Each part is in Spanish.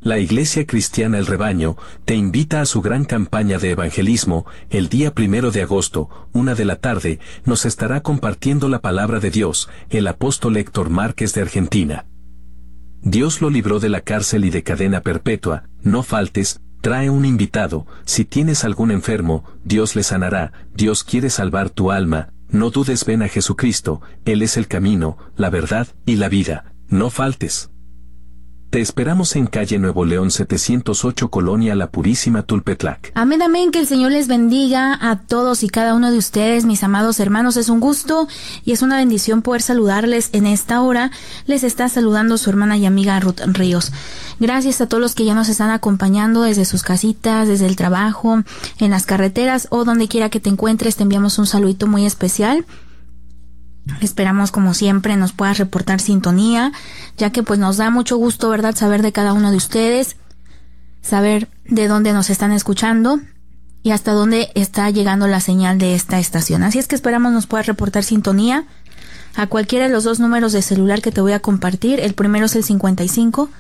La Iglesia Cristiana El Rebaño te invita a su gran campaña de evangelismo. El día 1 de agosto, 1 de la tarde, nos estará compartiendo la palabra de Dios, el apóstol Héctor Márquez de Argentina. Dios lo libró de la cárcel y de cadena perpetua. No faltes, trae un invitado. Si tienes algún enfermo, Dios le sanará. Dios quiere salvar tu alma. No dudes, ven a Jesucristo. Él es el camino, la verdad y la vida. No faltes. Te esperamos en calle Nuevo León 708, Colonia La Purísima, Tulpetlac. Amén, amén, que el Señor les bendiga a todos y cada uno de ustedes, mis amados hermanos. Es un gusto y es una bendición poder saludarles en esta hora. Les está saludando su hermana y amiga Ruth Ríos. Gracias a todos los que ya nos están acompañando desde sus casitas, desde el trabajo, en las carreteras o donde quiera que te encuentres. Te enviamos un saludito muy especial. Esperamos, como siempre, nos puedas reportar sintonía, ya que pues nos da mucho gusto, ¿verdad?, saber de cada uno de ustedes, saber de dónde nos están escuchando y hasta dónde está llegando la señal de esta estación. Así es que esperamos nos puedas reportar sintonía a cualquiera de los dos números de celular que te voy a compartir. El primero es el 55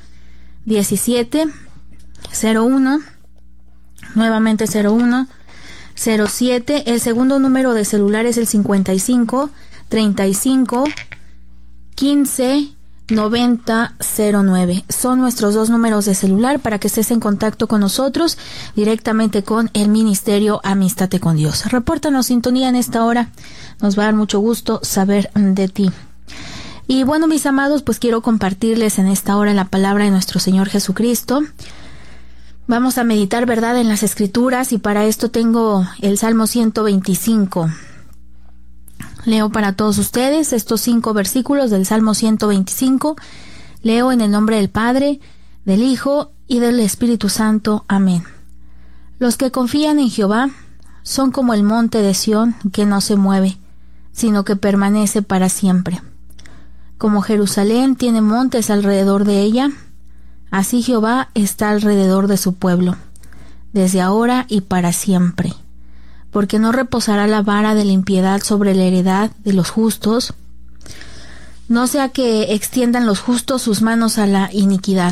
17 01, nuevamente 01 07. El segundo número de celular es el 55 35 15 90 09. Son nuestros dos números de celular para que estés en contacto con nosotros directamente con el Ministerio Amístate con Dios. Repórtanos sintonía en esta hora. Nos va a dar mucho gusto saber de ti. Y bueno, mis amados, pues quiero compartirles en esta hora la palabra de nuestro Señor Jesucristo. Vamos a meditar, ¿verdad?, en las Escrituras, y para esto tengo el Salmo 125. Leo para todos ustedes estos 5 versículos del Salmo 125. Leo en el nombre del Padre, del Hijo y del Espíritu Santo. Amén. Los que confían en Jehová son como el monte de Sión, que no se mueve, sino que permanece para siempre. Como Jerusalén tiene montes alrededor de ella, así Jehová está alrededor de su pueblo, desde ahora y para siempre. Porque no reposará la vara de la impiedad sobre la heredad de los justos, no sea que extiendan los justos sus manos a la iniquidad.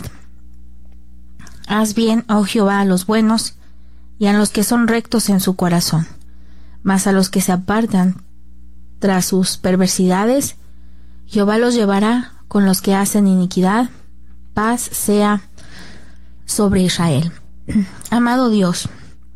Haz bien, oh Jehová, a los buenos y a los que son rectos en su corazón, mas a los que se apartan tras sus perversidades, Jehová los llevará con los que hacen iniquidad. Paz sea sobre Israel. Amado Dios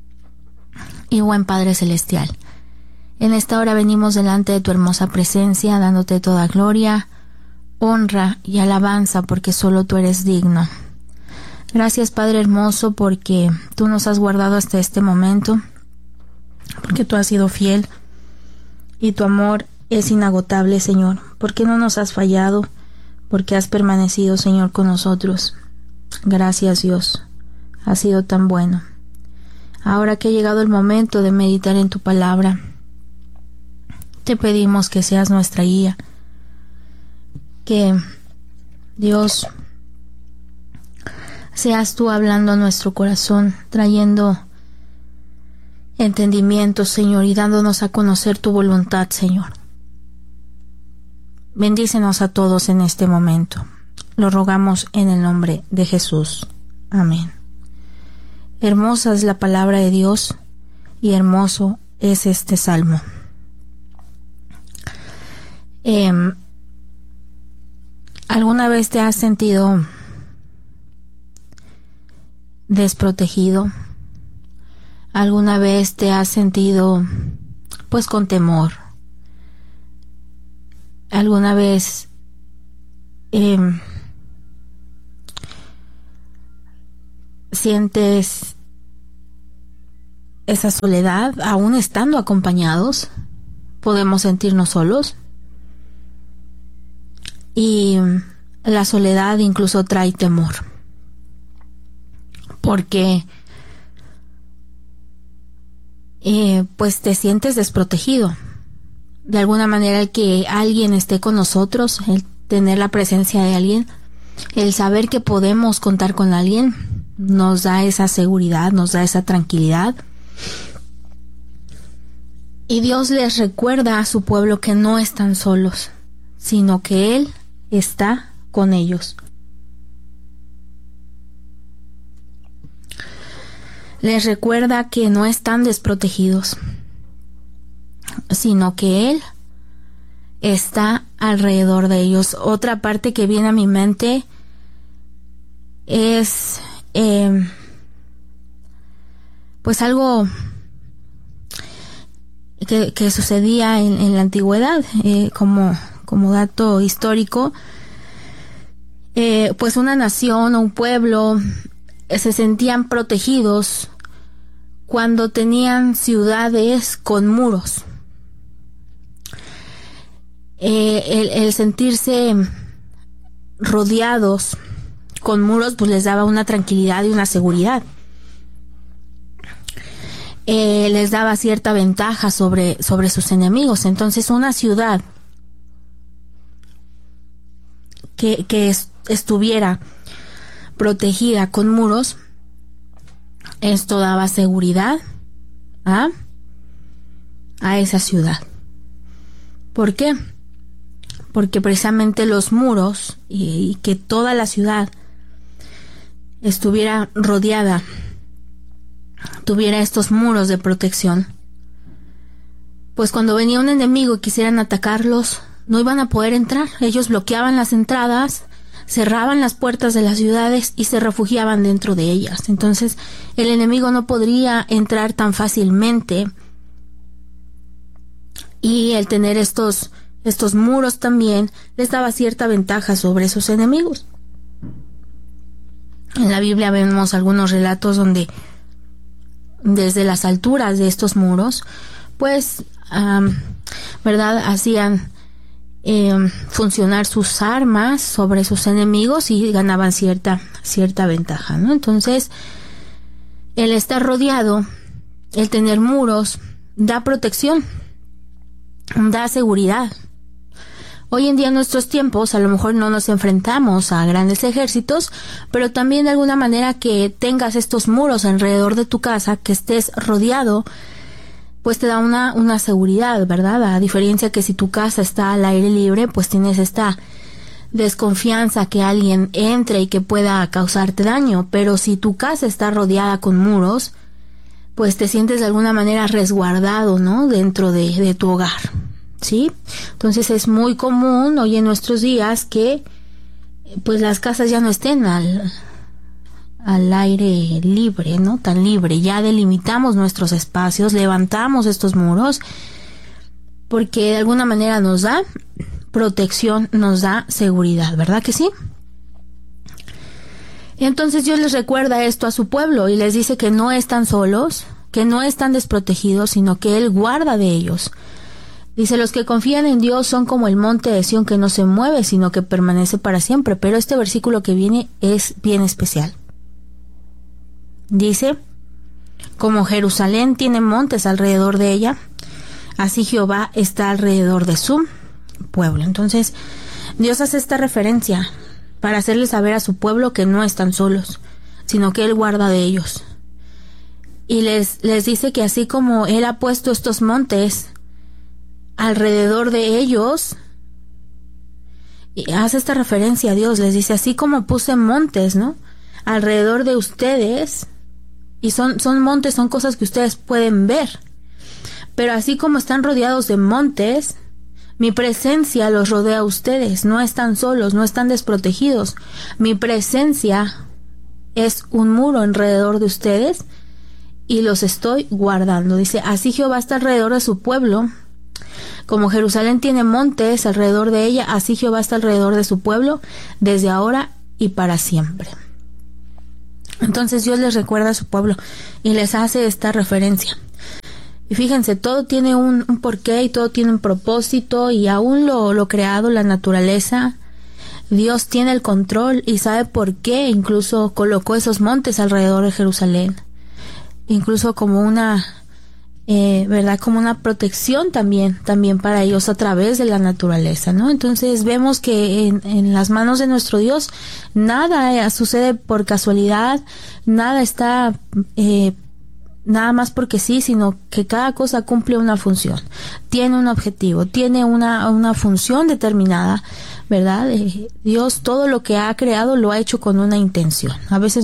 y buen Padre Celestial, en esta hora venimos delante de tu hermosa presencia, dándote toda gloria, honra y alabanza, porque solo tú eres digno. Gracias, Padre hermoso, porque tú nos has guardado hasta este momento, porque tú has sido fiel y tu amor es inagotable, Señor, porque no nos has fallado, porque has permanecido, Señor, con nosotros. Gracias, Dios, has sido tan bueno. Ahora que ha llegado el momento de meditar en tu palabra, te pedimos que seas nuestra guía, que, Dios, seas tú hablando a nuestro corazón, trayendo entendimiento, Señor, y dándonos a conocer tu voluntad, Señor. Bendícenos a todos en este momento. Lo rogamos en el nombre de Jesús. Amén. Hermosa es la palabra de Dios y hermoso es este salmo. ¿Alguna vez te has sentido desprotegido? ¿Alguna vez te has sentido pues con temor? ¿Alguna vez sientes esa soledad aún estando acompañados? ¿Podemos sentirnos solos? Y la soledad incluso trae temor, porque pues te sientes desprotegido. De alguna manera, el que alguien esté con nosotros, el tener la presencia de alguien, el saber que podemos contar con alguien, nos da esa seguridad, nos da esa tranquilidad. Y Dios les recuerda a su pueblo que no están solos, sino que Él está con ellos. les recuerda que no están desprotegidos, sino que Él está alrededor de ellos. Otra parte que viene a mi mente es pues algo que sucedía en la antigüedad, como dato histórico. Pues una nación o un pueblo se sentían protegidos cuando tenían ciudades con muros. El sentirse rodeados con muros pues les daba una tranquilidad y una seguridad. Les daba cierta ventaja sobre sus enemigos. Entonces una ciudad que estuviera protegida con muros, esto daba seguridad a esa ciudad. ¿Por qué? Porque precisamente los muros y que toda la ciudad estuviera rodeada, tuviera estos muros de protección, pues cuando venía un enemigo y quisieran atacarlos, no iban a poder entrar. Ellos bloqueaban las entradas, cerraban las puertas de las ciudades y se refugiaban dentro de ellas. Entonces el enemigo no podría entrar tan fácilmente, y el tener estos muros también les daba cierta ventaja sobre sus enemigos. En la Biblia vemos algunos relatos donde desde las alturas de estos muros pues ¿verdad? Hacían funcionar sus armas sobre sus enemigos y ganaban cierta ventaja, ¿no? Entonces el estar rodeado, el tener muros, da protección, da seguridad. Hoy en día en nuestros tiempos a lo mejor no nos enfrentamos a grandes ejércitos, pero también de alguna manera que tengas estos muros alrededor de tu casa, que estés rodeado, pues te da una seguridad, ¿verdad? A diferencia que si tu casa está al aire libre, pues tienes esta desconfianza que alguien entre y que pueda causarte daño. Pero si tu casa está rodeada con muros, pues te sientes de alguna manera resguardado, ¿no? Dentro de tu hogar, ¿sí? Entonces es muy común hoy en nuestros días que pues las casas ya no estén al aire libre, ¿no? Tan libre. Ya delimitamos nuestros espacios, levantamos estos muros, porque de alguna manera nos da protección, nos da seguridad, ¿verdad que sí? Y entonces Dios les recuerda esto a su pueblo y les dice que no están solos, que no están desprotegidos, sino que Él guarda de ellos. Dice, los que confían en Dios son como el monte de Sión que no se mueve, sino que permanece para siempre. Pero este versículo que viene es bien especial. Dice, como Jerusalén tiene montes alrededor de ella, así Jehová está alrededor de su pueblo. Entonces, Dios hace esta referencia para hacerle saber a su pueblo que no están solos, sino que Él guarda de ellos. Y les dice que así como Él ha puesto estos montes alrededor de ellos, y hace esta referencia a Dios, les dice, así como puse montes, ¿no?, alrededor de ustedes, y son montes, son cosas que ustedes pueden ver, pero así como están rodeados de montes, mi presencia los rodea a ustedes. No están solos, no están desprotegidos. Mi presencia es un muro alrededor de ustedes y los estoy guardando. Dice, así Jehová está alrededor de su pueblo. Como Jerusalén tiene montes alrededor de ella, así Jehová está alrededor de su pueblo desde ahora y para siempre. Entonces Dios les recuerda a su pueblo y les hace esta referencia. Y fíjense, todo tiene un porqué y todo tiene un propósito, y aún lo creado, la naturaleza, Dios tiene el control y sabe por qué incluso colocó esos montes alrededor de Jerusalén. Incluso como una, ¿verdad? Como una protección también para ellos a través de la naturaleza, ¿no? Entonces vemos que en las manos de nuestro Dios nada sucede por casualidad, nada está nada más porque sí, sino que cada cosa cumple una función, tiene un objetivo, tiene una función determinada ¿verdad? Dios todo lo que ha creado lo ha hecho con una intención. A veces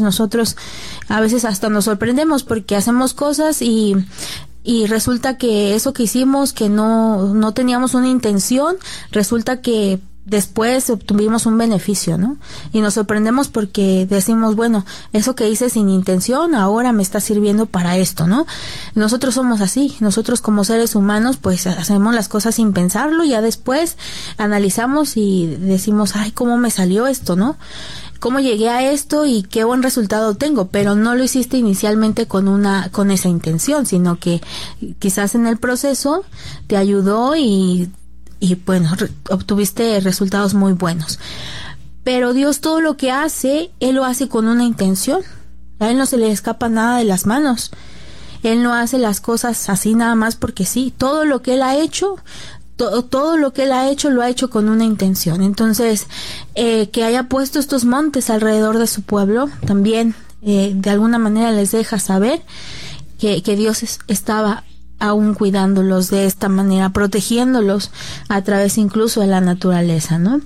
hasta nos sorprendemos porque hacemos cosas y resulta que eso que hicimos, que no teníamos una intención, resulta que después obtuvimos un beneficio, ¿no? Y nos sorprendemos porque decimos, bueno, eso que hice sin intención ahora me está sirviendo para esto, ¿no? Nosotros somos así, nosotros como seres humanos pues hacemos las cosas sin pensarlo, y ya después analizamos y decimos, ay, ¿cómo me salió esto, no? ¿Cómo llegué a esto y qué buen resultado tengo? Pero no lo hiciste inicialmente con esa intención, sino que quizás en el proceso te ayudó y bueno, obtuviste resultados muy buenos. Pero Dios todo lo que hace, Él lo hace con una intención. A Él no se le escapa nada de las manos. Él no hace las cosas así nada más porque sí. Todo lo que Él ha hecho, todo lo que Él ha hecho, lo ha hecho con una intención. Entonces, que haya puesto estos montes alrededor de su pueblo, también de alguna manera les deja saber que Dios estaba aún cuidándolos de esta manera, protegiéndolos a través incluso de la naturaleza, ¿no?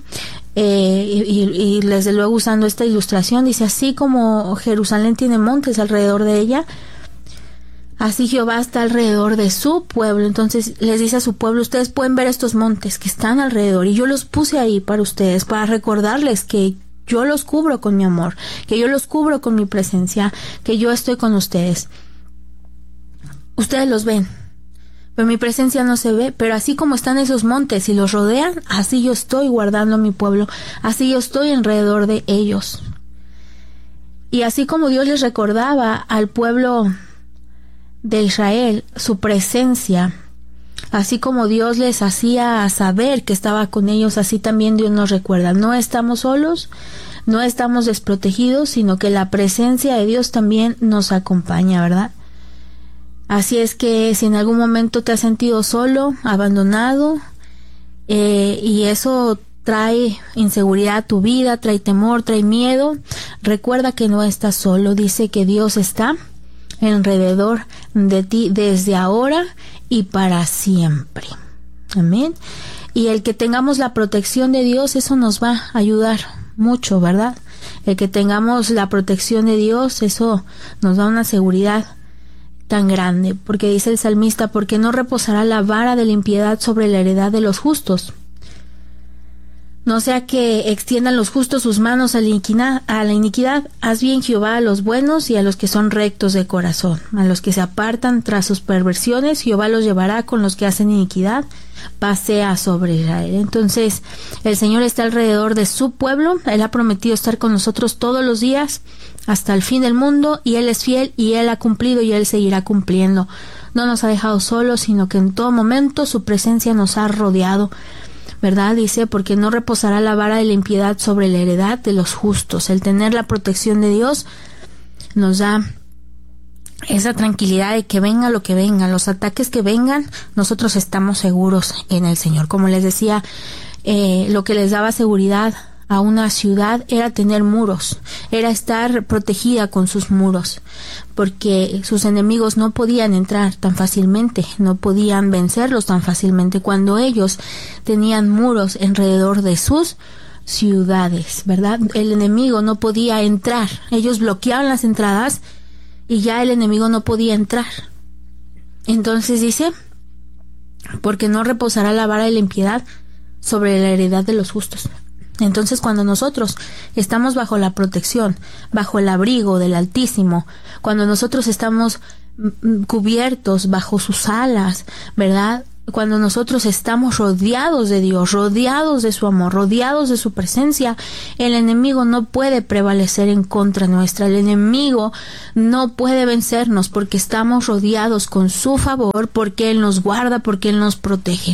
Y desde luego usando esta ilustración, dice, así como Jerusalén tiene montes alrededor de ella, así Jehová está alrededor de su pueblo. Entonces les dice a su pueblo, ustedes pueden ver estos montes que están alrededor, y yo los puse ahí para ustedes, para recordarles que yo los cubro con mi amor, que yo los cubro con mi presencia, que yo estoy con ustedes. Ustedes los ven, pero mi presencia no se ve. Pero así como están esos montes y los rodean, así yo estoy guardando a mi pueblo, así yo estoy alrededor de ellos. Y así como Dios les recordaba al pueblo de Israel su presencia, así como Dios les hacía saber que estaba con ellos, así también Dios nos recuerda. No estamos solos, no estamos desprotegidos, sino que la presencia de Dios también nos acompaña, ¿verdad? Así es que si en algún momento te has sentido solo, abandonado, y eso trae inseguridad a tu vida, trae temor, trae miedo, recuerda que no estás solo. Dice que Dios está alrededor de ti desde ahora y para siempre. Amén. Y el que tengamos la protección de Dios, eso nos va a ayudar mucho, ¿verdad? El que tengamos la protección de Dios, eso nos da una seguridad tan grande, porque dice el salmista, porque no reposará la vara de la impiedad sobre la heredad de los justos. No sea que extiendan los justos sus manos a la iniquidad. Haz bien, Jehová, a los buenos y a los que son rectos de corazón. A los que se apartan tras sus perversiones, Jehová los llevará. Con los que hacen iniquidad, pasea sobre Israel. Entonces, el Señor está alrededor de su pueblo. Él ha prometido estar con nosotros todos los días hasta el fin del mundo, y Él es fiel, y Él ha cumplido, y Él seguirá cumpliendo. No nos ha dejado solos, sino que en todo momento su presencia nos ha rodeado, ¿verdad? Dice, porque no reposará la vara de la impiedad sobre la heredad de los justos. El tener la protección de Dios nos da esa tranquilidad de que venga lo que venga, los ataques que vengan, nosotros estamos seguros en el Señor. Como les decía, lo que les daba seguridad a una ciudad era tener muros, era estar protegida con sus muros, porque sus enemigos no podían entrar tan fácilmente, no podían vencerlos tan fácilmente cuando ellos tenían muros alrededor de sus ciudades, ¿verdad? El enemigo no podía entrar, ellos bloqueaban las entradas y ya el enemigo no podía entrar. Entonces dice, porque no reposará la vara de la impiedad sobre la heredad de los justos. Entonces, cuando nosotros estamos bajo la protección, bajo el abrigo del Altísimo, cuando nosotros estamos cubiertos bajo sus alas, ¿verdad? Cuando nosotros estamos rodeados de Dios, rodeados de su amor, rodeados de su presencia, el enemigo no puede prevalecer en contra nuestra. El enemigo no puede vencernos porque estamos rodeados con su favor, porque Él nos guarda, porque Él nos protege.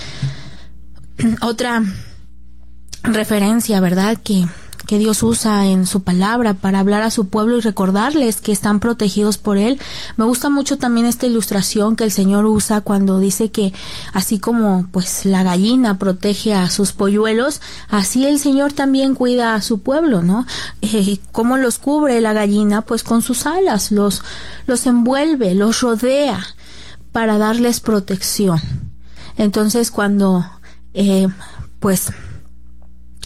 Otra referencia, ¿verdad?, que Dios usa en su palabra para hablar a su pueblo y recordarles que están protegidos por Él. Me gusta mucho también esta ilustración que el Señor usa cuando dice que así como pues la gallina protege a sus polluelos, así el Señor también cuida a su pueblo, ¿no? ¿Cómo los cubre la gallina? Pues con sus alas, los envuelve, los rodea para darles protección. Entonces cuando pues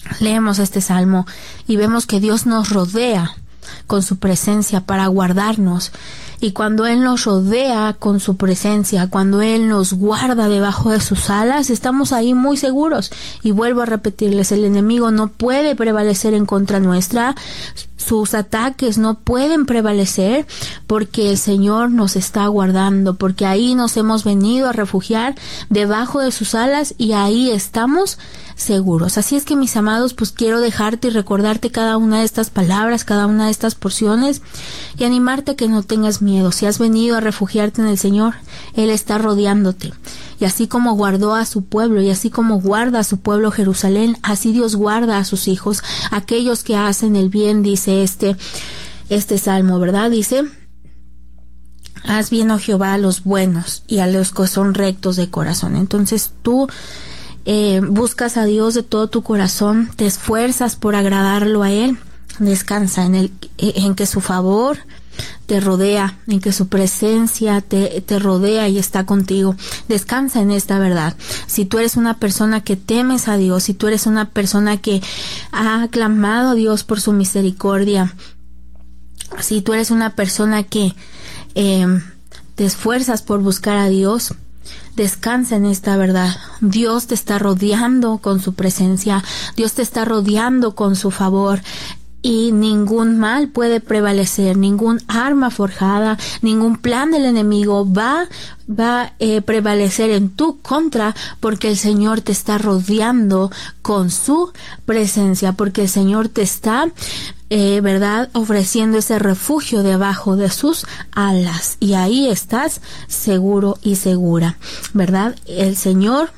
leemos este salmo y vemos que Dios nos rodea con su presencia para guardarnos. Y cuando Él nos rodea con su presencia, cuando Él nos guarda debajo de sus alas, estamos ahí muy seguros. Y vuelvo a repetirles, el enemigo no puede prevalecer en contra nuestra. Sus ataques no pueden prevalecer porque el Señor nos está guardando, porque ahí nos hemos venido a refugiar debajo de sus alas y ahí estamos seguros. Así es que, mis amados, pues quiero dejarte y recordarte cada una de estas palabras, cada una de estas porciones y animarte a que no tengas miedo. Si has venido a refugiarte en el Señor, Él está rodeándote. Y así como guardó a su pueblo y así como guarda a su pueblo Jerusalén, así Dios guarda a sus hijos, aquellos que hacen el bien, dice este salmo, ¿verdad? Dice: haz bien, oh Jehová, a los buenos y a los que son rectos de corazón. Entonces tú buscas a Dios de todo tu corazón, te esfuerzas por agradarlo a Él, descansa en que su favor te rodea, en que su presencia te rodea y está contigo. Descansa en esta verdad. Si tú eres una persona que temes a Dios, si tú eres una persona que ha clamado a Dios por su misericordia, si tú eres una persona que te esfuerzas por buscar a Dios, descansa en esta verdad. Dios te está rodeando con su presencia, Dios te está rodeando con su favor. Y ningún mal puede prevalecer, ningún arma forjada, ningún plan del enemigo va a prevalecer en tu contra, porque el Señor te está rodeando con su presencia, porque el Señor te está, ¿verdad?, ofreciendo ese refugio debajo de sus alas. Y ahí estás seguro y segura, ¿verdad? El Señor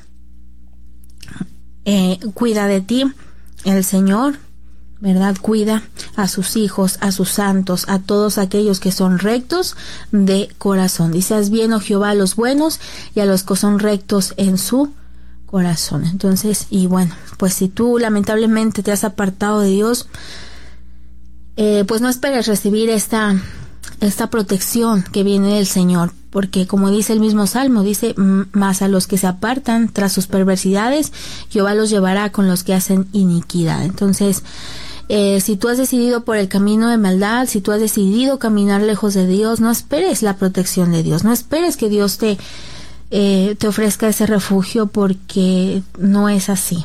cuida de ti, el Señor, ¿verdad?, cuida a sus hijos, a sus santos, a todos aquellos que son rectos de corazón. Dice: haz bien, oh Jehová, a los buenos y a los que son rectos en su corazón. Entonces, y bueno, pues si tú lamentablemente te has apartado de Dios, pues no esperes recibir esta protección que viene del Señor, porque como dice el mismo Salmo, dice: mas a los que se apartan tras sus perversidades, Jehová los llevará con los que hacen iniquidad. Entonces, si tú has decidido por el camino de maldad, si tú has decidido caminar lejos de Dios, no esperes la protección de Dios, no esperes que Dios te ofrezca ese refugio, porque no es así.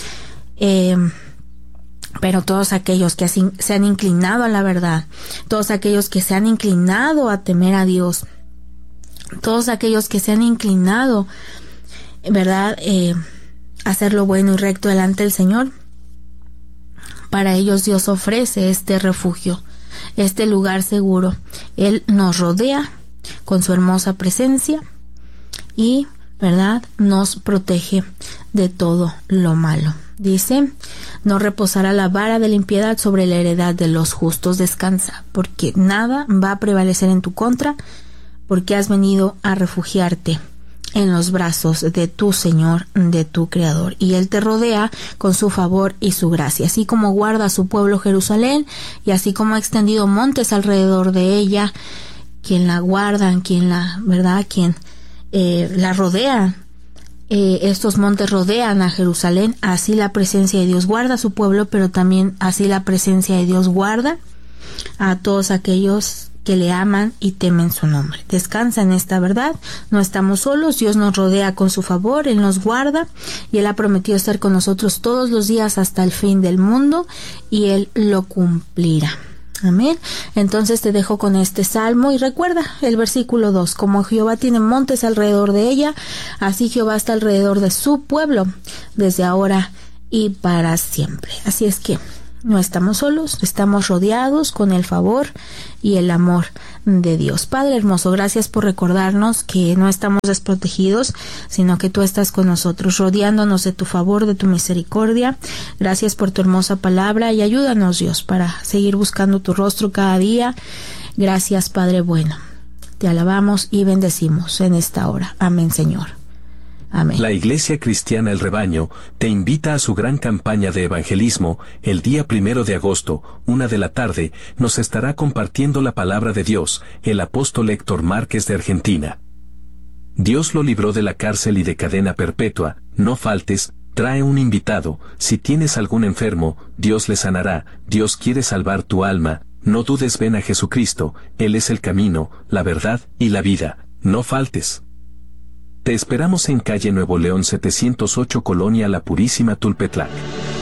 Pero todos aquellos que se han inclinado a la verdad, todos aquellos que se han inclinado a temer a Dios, todos aquellos que se han inclinado, ¿verdad?, a hacer lo bueno y recto delante del Señor, para ellos Dios ofrece este refugio, este lugar seguro. Él nos rodea con su hermosa presencia y, ¿verdad?, nos protege de todo lo malo. Dice: no reposará la vara de la impiedad sobre la heredad de los justos. Descansa, porque nada va a prevalecer en tu contra, porque has venido a refugiarte en los brazos de tu Señor, de tu Creador, y Él te rodea con su favor y su gracia, así como guarda a su pueblo Jerusalén, y así como ha extendido montes alrededor de ella, quien la guardan, quien la rodea. Estos montes rodean a Jerusalén, así la presencia de Dios guarda a su pueblo, pero también así la presencia de Dios guarda a todos aquellos que le aman y temen su nombre. Descansa en esta verdad, no estamos solos, Dios nos rodea con su favor, Él nos guarda y Él ha prometido estar con nosotros todos los días hasta el fin del mundo, y Él lo cumplirá. Amén. Entonces te dejo con este salmo y recuerda el versículo 2: como Jehová tiene montes alrededor de ella, así Jehová está alrededor de su pueblo, desde ahora y para siempre. Así es que no estamos solos, estamos rodeados con el favor y el amor de Dios. Padre hermoso, gracias por recordarnos que no estamos desprotegidos, sino que tú estás con nosotros, rodeándonos de tu favor, de tu misericordia. Gracias por tu hermosa palabra y ayúdanos, Dios, para seguir buscando tu rostro cada día. Gracias, Padre bueno. Te alabamos y bendecimos en esta hora. Amén, Señor. Amén. La Iglesia Cristiana El Rebaño te invita a su gran campaña de evangelismo. El día 1 de agosto, 1 p.m, nos estará compartiendo la palabra de Dios, el apóstol Héctor Márquez de Argentina. Dios lo libró de la cárcel y de cadena perpetua. No faltes, Trae un invitado, si tienes algún enfermo, Dios le sanará, Dios quiere salvar tu alma, no dudes, ven a Jesucristo, Él es el camino, la verdad y la vida, no faltes. Te esperamos en calle Nuevo León 708, Colonia La Purísima, Tulpetlac.